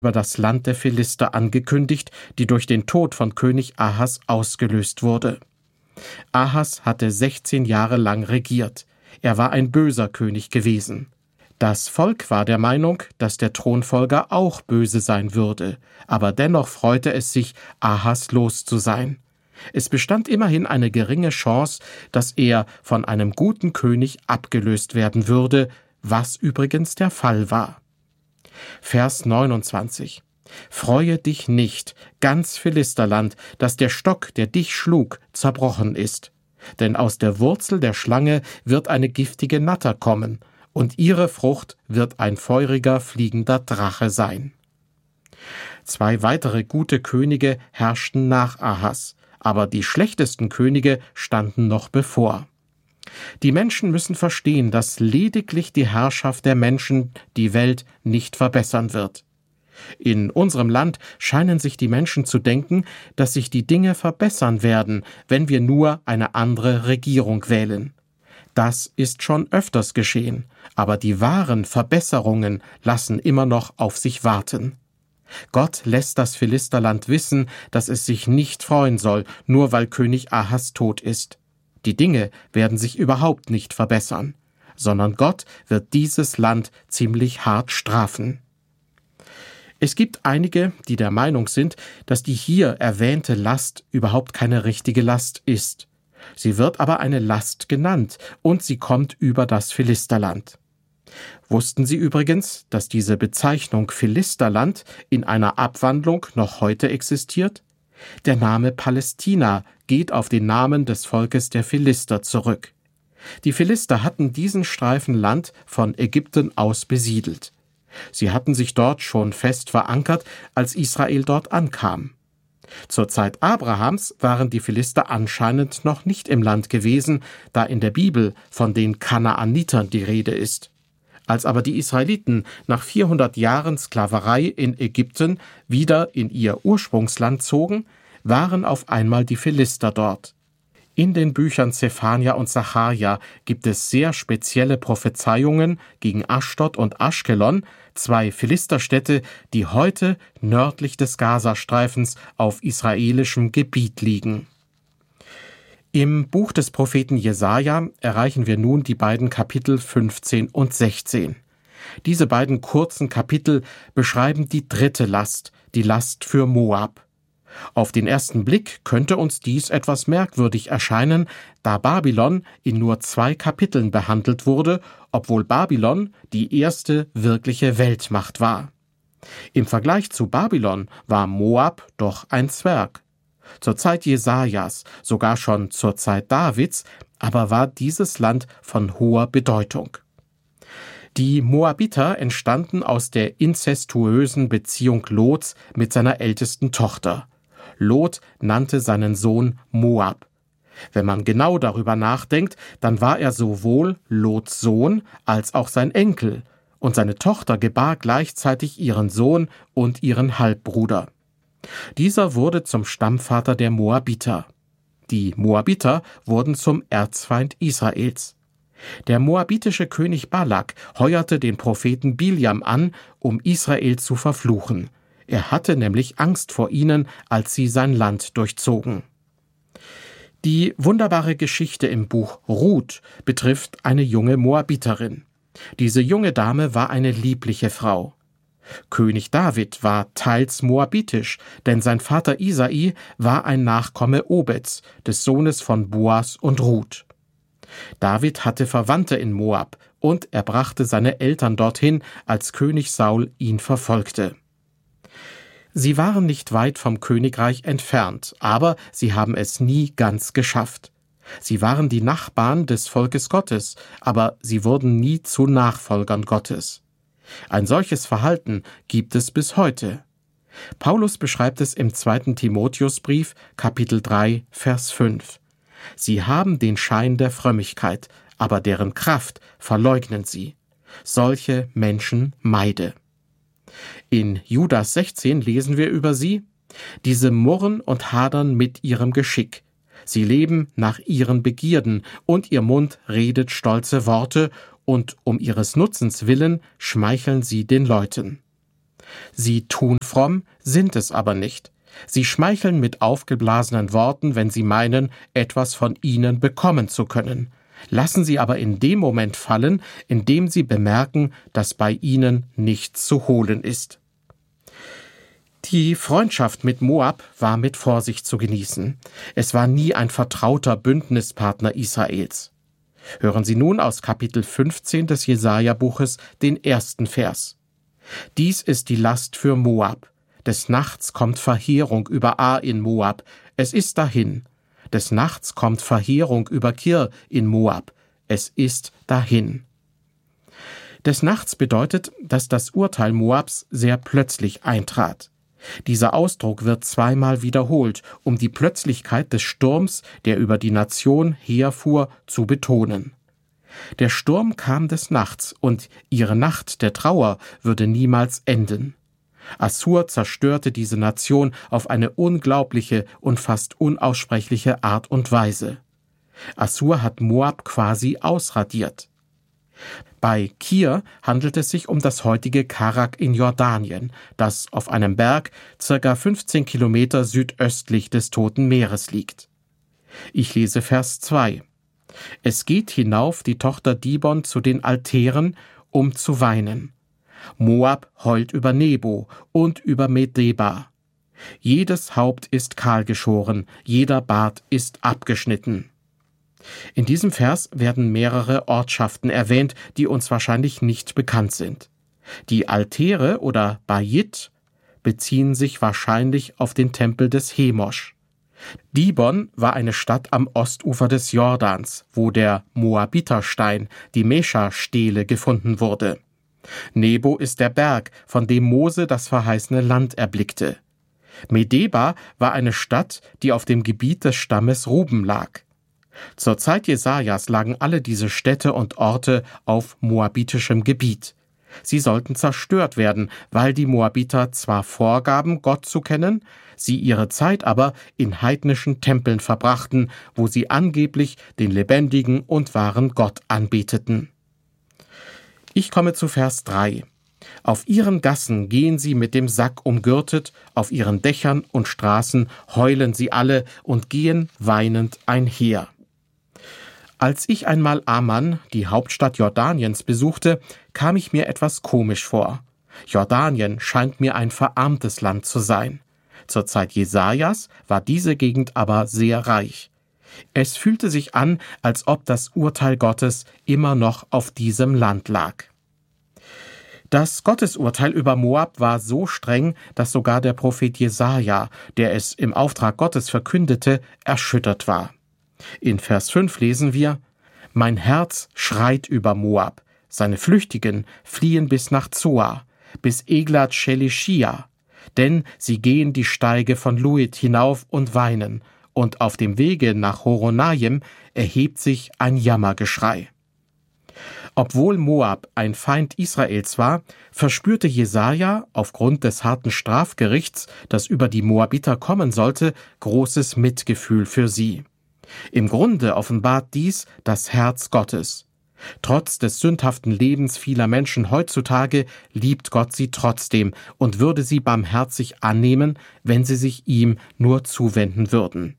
über das Land der Philister angekündigt, die durch den Tod von König Ahas ausgelöst wurde. Ahas hatte 16 Jahre lang regiert. Er war ein böser König gewesen. Das Volk war der Meinung, dass der Thronfolger auch böse sein würde, aber dennoch freute es sich, Ahas los zu sein. Es bestand immerhin eine geringe Chance, dass er von einem guten König abgelöst werden würde, was übrigens der Fall war. Vers 29: Freue dich nicht, ganz Philisterland, dass der Stock, der dich schlug, zerbrochen ist. Denn aus der Wurzel der Schlange wird eine giftige Natter kommen, und ihre Frucht wird ein feuriger, fliegender Drache sein. 2 weitere gute Könige herrschten nach Ahas, aber die schlechtesten Könige standen noch bevor. Die Menschen müssen verstehen, dass lediglich die Herrschaft der Menschen die Welt nicht verbessern wird. In unserem Land scheinen sich die Menschen zu denken, dass sich die Dinge verbessern werden, wenn wir nur eine andere Regierung wählen. Das ist schon öfters geschehen, aber die wahren Verbesserungen lassen immer noch auf sich warten. Gott lässt das Philisterland wissen, dass es sich nicht freuen soll, nur weil König Ahas tot ist. Die Dinge werden sich überhaupt nicht verbessern, sondern Gott wird dieses Land ziemlich hart strafen. Es gibt einige, die der Meinung sind, dass die hier erwähnte Last überhaupt keine richtige Last ist. Sie wird aber eine Last genannt und sie kommt über das Philisterland. Wussten Sie übrigens, dass diese Bezeichnung Philisterland in einer Abwandlung noch heute existiert? Der Name Palästina geht auf den Namen des Volkes der Philister zurück. Die Philister hatten diesen Streifen Land von Ägypten aus besiedelt. Sie hatten sich dort schon fest verankert, als Israel dort ankam. Zur Zeit Abrahams waren die Philister anscheinend noch nicht im Land gewesen, da in der Bibel von den Kanaanitern die Rede ist. Als aber die Israeliten nach 400 Jahren Sklaverei in Ägypten wieder in ihr Ursprungsland zogen, waren auf einmal die Philister dort. In den Büchern Zephania und Sacharja gibt es sehr spezielle Prophezeiungen gegen Aschdod und Aschkelon, 2 Philisterstädte, die heute nördlich des Gazastreifens auf israelischem Gebiet liegen. Im Buch des Propheten Jesaja erreichen wir nun die beiden Kapitel 15 und 16. Diese beiden kurzen Kapitel beschreiben die 3. Last, die Last für Moab. Auf den ersten Blick könnte uns dies etwas merkwürdig erscheinen, da Babylon in nur 2 Kapiteln behandelt wurde, obwohl Babylon die erste wirkliche Weltmacht war. Im Vergleich zu Babylon war Moab doch ein Zwerg. Zur Zeit Jesajas, sogar schon zur Zeit Davids, aber war dieses Land von hoher Bedeutung. Die Moabiter entstanden aus der inzestuösen Beziehung Lots mit seiner ältesten Tochter. Lot nannte seinen Sohn Moab. Wenn man genau darüber nachdenkt, dann war er sowohl Lots Sohn als auch sein Enkel, und seine Tochter gebar gleichzeitig ihren Sohn und ihren Halbbruder. Dieser wurde zum Stammvater der Moabiter. Die Moabiter wurden zum Erzfeind Israels. Der moabitische König Balak heuerte den Propheten Biljam an, um Israel zu verfluchen. Er hatte nämlich Angst vor ihnen, als sie sein Land durchzogen. Die wunderbare Geschichte im Buch Ruth betrifft eine junge Moabiterin. Diese junge Dame war eine liebliche Frau. König David war teils moabitisch, denn sein Vater Isai war ein Nachkomme Obeds, des Sohnes von Boas und Ruth. David hatte Verwandte in Moab und er brachte seine Eltern dorthin, als König Saul ihn verfolgte. Sie waren nicht weit vom Königreich entfernt, aber sie haben es nie ganz geschafft. Sie waren die Nachbarn des Volkes Gottes, aber sie wurden nie zu Nachfolgern Gottes. Ein solches Verhalten gibt es bis heute. Paulus beschreibt es im 2. Timotheusbrief, Kapitel 3, Vers 5. Sie haben den Schein der Frömmigkeit, aber deren Kraft verleugnen sie. Solche Menschen meide. In Judas 16 lesen wir über sie: Diese murren und hadern mit ihrem Geschick. Sie leben nach ihren Begierden, und ihr Mund redet stolze Worte, und um ihres Nutzens willen schmeicheln sie den Leuten. Sie tun fromm, sind es aber nicht. Sie schmeicheln mit aufgeblasenen Worten, wenn sie meinen, etwas von ihnen bekommen zu können, lassen sie aber in dem Moment fallen, in dem sie bemerken, dass bei ihnen nichts zu holen ist. Die Freundschaft mit Moab war mit Vorsicht zu genießen. Es war nie ein vertrauter Bündnispartner Israels. Hören Sie nun aus Kapitel 15 des Jesaja-Buches den ersten Vers. Dies ist die Last für Moab. Des Nachts kommt Verheerung über Ar in Moab. Es ist dahin. Des Nachts kommt Verheerung über Kir in Moab. Es ist dahin. Des Nachts bedeutet, dass das Urteil Moabs sehr plötzlich eintrat. Dieser Ausdruck wird zweimal wiederholt, um die Plötzlichkeit des Sturms, der über die Nation herfuhr, zu betonen. Der Sturm kam des Nachts, und ihre Nacht der Trauer würde niemals enden. Assur zerstörte diese Nation auf eine unglaubliche und fast unaussprechliche Art und Weise. Assur hat Moab quasi ausradiert. Bei Kir handelt es sich um das heutige Karak in Jordanien, das auf einem Berg ca. 15 Kilometer südöstlich des Toten Meeres liegt. Ich lese Vers 2. Es geht hinauf die Tochter Dibon zu den Altären, um zu weinen. Moab heult über Nebo und über Medeba. Jedes Haupt ist kahlgeschoren, jeder Bart ist abgeschnitten. In diesem Vers werden mehrere Ortschaften erwähnt, die uns wahrscheinlich nicht bekannt sind. Die Altäre oder Bayit beziehen sich wahrscheinlich auf den Tempel des Chemosh. Dibon war eine Stadt am Ostufer des Jordans, wo der Moabiterstein, die Mesha-Stele, gefunden wurde. Nebo ist der Berg, von dem Mose das verheißene Land erblickte. Medeba war eine Stadt, die auf dem Gebiet des Stammes Ruben lag. Zur Zeit Jesajas lagen alle diese Städte und Orte auf moabitischem Gebiet. Sie sollten zerstört werden, weil die Moabiter zwar vorgaben, Gott zu kennen, sie ihre Zeit aber in heidnischen Tempeln verbrachten, wo sie angeblich den lebendigen und wahren Gott anbeteten. Ich komme zu Vers 3. Auf ihren Gassen gehen sie mit dem Sack umgürtet, auf ihren Dächern und Straßen heulen sie alle und gehen weinend einher. Als ich einmal Amman, die Hauptstadt Jordaniens, besuchte, kam ich mir etwas komisch vor. Jordanien scheint mir ein verarmtes Land zu sein. Zur Zeit Jesajas war diese Gegend aber sehr reich. Es fühlte sich an, als ob das Urteil Gottes immer noch auf diesem Land lag. Das Gottesurteil über Moab war so streng, dass sogar der Prophet Jesaja, der es im Auftrag Gottes verkündete, erschüttert war. In Vers 5 lesen wir: Mein Herz schreit über Moab, seine Flüchtigen fliehen bis nach Zoar, bis Eglat Shelishia, denn sie gehen die Steige von Luit hinauf und weinen, und auf dem Wege nach Horonaim erhebt sich ein Jammergeschrei. Obwohl Moab ein Feind Israels war, verspürte Jesaja aufgrund des harten Strafgerichts, das über die Moabiter kommen sollte, großes Mitgefühl für sie. Im Grunde offenbart dies das Herz Gottes. Trotz des sündhaften Lebens vieler Menschen heutzutage liebt Gott sie trotzdem und würde sie barmherzig annehmen, wenn sie sich ihm nur zuwenden würden.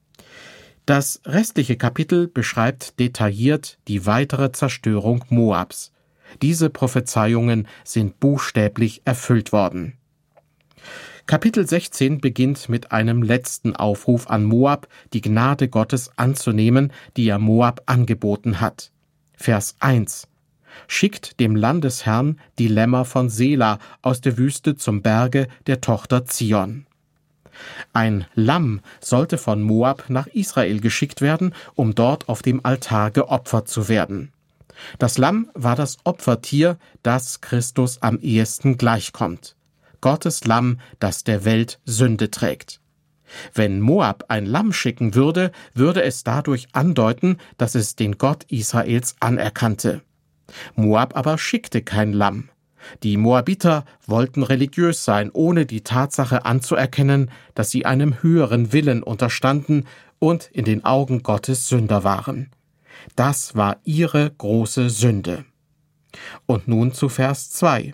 Das restliche Kapitel beschreibt detailliert die weitere Zerstörung Moabs. Diese Prophezeiungen sind buchstäblich erfüllt worden. Kapitel 16 beginnt mit einem letzten Aufruf an Moab, die Gnade Gottes anzunehmen, die er Moab angeboten hat. Vers 1: Schickt dem Landesherrn die Lämmer von Sela aus der Wüste zum Berge der Tochter Zion. Ein Lamm sollte von Moab nach Israel geschickt werden, um dort auf dem Altar geopfert zu werden. Das Lamm war das Opfertier, das Christus am ehesten gleichkommt. Gottes Lamm, das der Welt Sünde trägt. Wenn Moab ein Lamm schicken würde, würde es dadurch andeuten, dass es den Gott Israels anerkannte. Moab aber schickte kein Lamm. Die Moabiter wollten religiös sein, ohne die Tatsache anzuerkennen, dass sie einem höheren Willen unterstanden und in den Augen Gottes Sünder waren. Das war ihre große Sünde. Und nun zu Vers 2.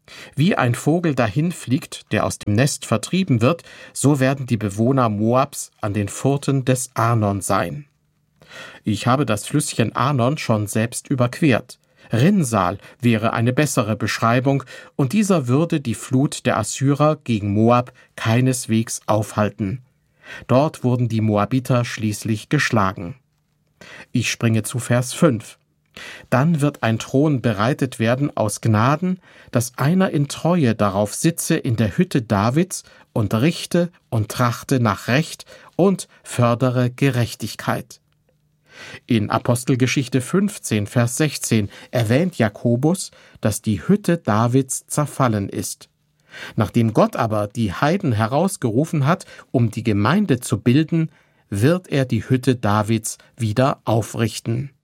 Wie ein Vogel dahinfliegt, der aus dem Nest vertrieben wird, so werden die Bewohner Moabs an den Furten des Arnon sein. Ich habe das Flüsschen Arnon schon selbst überquert. Rinnsal wäre eine bessere Beschreibung, und dieser würde die Flut der Assyrer gegen Moab keineswegs aufhalten. Dort wurden die Moabiter schließlich geschlagen. Ich springe zu Vers 5. Dann wird ein Thron bereitet werden aus Gnaden, dass einer in Treue darauf sitze in der Hütte Davids und richte und trachte nach Recht und fördere Gerechtigkeit. In Apostelgeschichte 15, Vers 16 erwähnt Jakobus, dass die Hütte Davids zerfallen ist. Nachdem Gott aber die Heiden herausgerufen hat, um die Gemeinde zu bilden, wird er die Hütte Davids wieder aufrichten.